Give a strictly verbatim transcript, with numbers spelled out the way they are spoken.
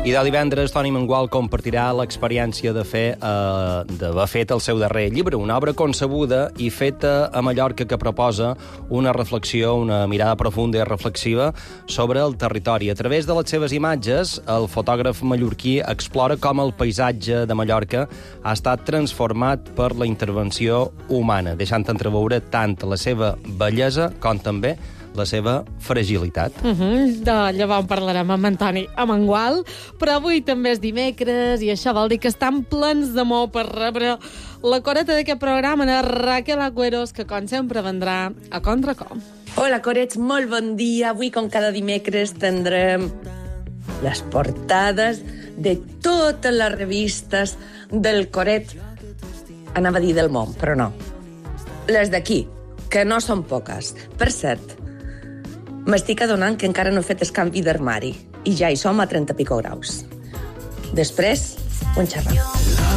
I de divendres, Toni Mengual compartirà l'experiència de fer eh, d'haver fet el seu darrer llibre, una obra concebuda i feta a Mallorca que proposa una reflexió, una mirada profunda i reflexiva sobre el territori. A través de les seves imatges, el fotògraf mallorquí explora com el paisatge de Mallorca ha estat transformat per la intervenció humana, deixant entreveure tant la seva bellesa com també la seva fragilitat. Uh -huh. De llavors parlarem amb Antoni Amengual, però avui també és dimecres i això vol dir que estan plens d'amor per rebre la coreta d'aquest programa, la Raquel Agüeros, que com sempre vendrà a contracom. Hola, corets, molt bon dia. Avui, com cada dimecres, tindrem les portades de totes les revistes del coret, anava a dir del món, però no. Les d'aquí, que no són poques. Per cert, m'estic adonant que encara no he fet el canvi d'armari i ja hi som a trenta pico graus. Després, un xerrat.